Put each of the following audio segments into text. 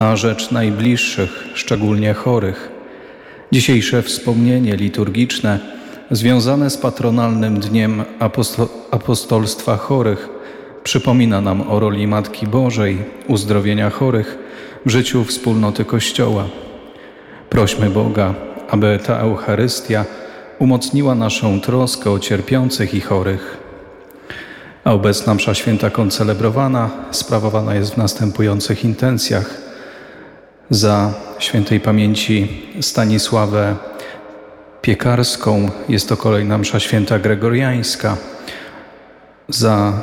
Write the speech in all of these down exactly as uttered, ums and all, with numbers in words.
na rzecz najbliższych, szczególnie chorych. Dzisiejsze wspomnienie liturgiczne związane z patronalnym Dniem Aposto- Apostolstwa Chorych przypomina nam o roli Matki Bożej, uzdrowienia chorych w życiu wspólnoty Kościoła. Prośmy Boga, aby ta Eucharystia umocniła naszą troskę o cierpiących i chorych. A obecna msza święta koncelebrowana sprawowana jest w następujących intencjach. Za świętej pamięci Stanisławę Piekarską jest to kolejna msza święta gregoriańska. Za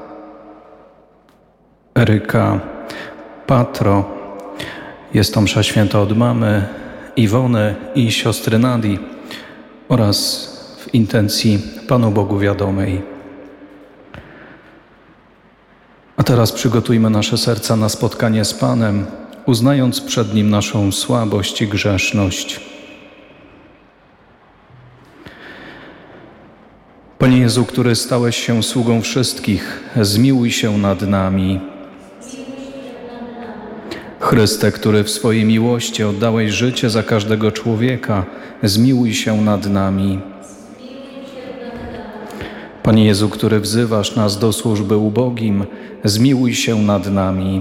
Eryka Patro jest to msza święta od mamy Iwony i siostry Nadii oraz w intencji Panu Bogu wiadomej. A teraz przygotujmy nasze serca na spotkanie z Panem, uznając przed Nim naszą słabość i grzeszność. Panie Jezu, który stałeś się sługą wszystkich, zmiłuj się nad nami. Chryste, który w swojej miłości oddałeś życie za każdego człowieka, zmiłuj się nad nami. Panie Jezu, który wzywasz nas do służby ubogim, zmiłuj się nad nami.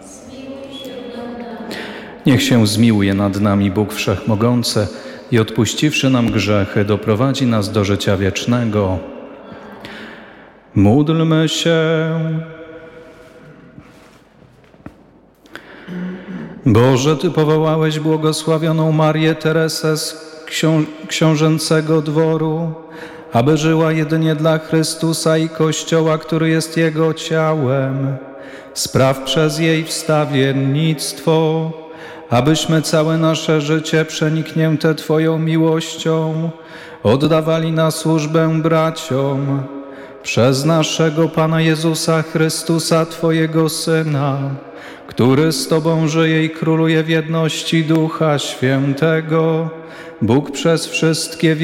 Niech się zmiłuje nad nami Bóg Wszechmogący i odpuściwszy nam grzechy, doprowadzi nas do życia wiecznego. Módlmy się. Boże, Ty powołałeś błogosławioną Marię Teresę z ksią- książęcego dworu, aby żyła jedynie dla Chrystusa i Kościoła, który jest Jego ciałem. Spraw przez jej wstawiennictwo, abyśmy całe nasze życie przeniknięte Twoją miłością oddawali na służbę braciom przez naszego Pana Jezusa Chrystusa, Twojego Syna, który z Tobą żyje i króluje w jedności Ducha Świętego, Bóg przez wszystkie wieki.